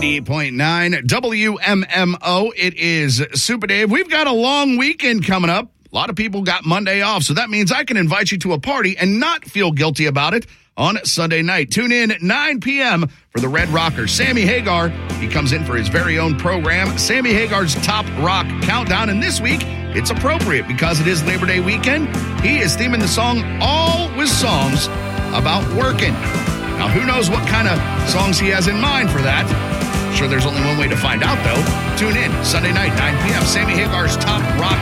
98.9 WMMO. It is Super Dave. We've got a long weekend coming up. A lot of people got Monday off, so that means I can invite you to a party and not feel guilty about it on Sunday night. Tune in at 9 p.m. for the Red Rocker. Sammy Hagar, he comes in for his very own program, Sammy Hagar's Top Rock Countdown. And this week, it's appropriate because it is Labor Day weekend. He is theming the song All with Songs About Working. Now, who knows what kind of songs he has in mind for that? Sure, there's only one way to find out, though. Tune in Sunday night, 9 p.m. Sammy Hagar's Top Rock